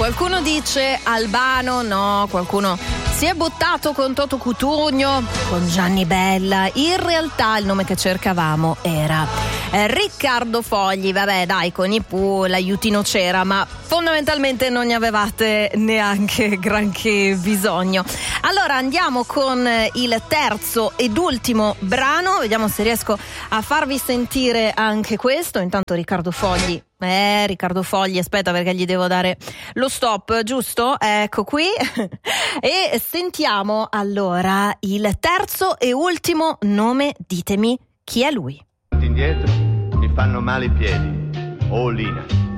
Qualcuno dice Albano, no, qualcuno si è buttato con Toto Cutugno, con Gianni Bella. In realtà il nome che cercavamo era Riccardo Fogli. Vabbè, dai, con i Pooh l'aiutino c'era, ma fondamentalmente non ne avevate neanche granché bisogno. Allora andiamo con il terzo ed ultimo brano, vediamo se riesco a farvi sentire anche questo. Intanto Riccardo Fogli, aspetta perché gli devo dare lo stop, giusto? Ecco qui. E sentiamo allora il terzo e ultimo nome, ditemi chi è lui. Indietro mi fanno male i piedi. Oh Lina.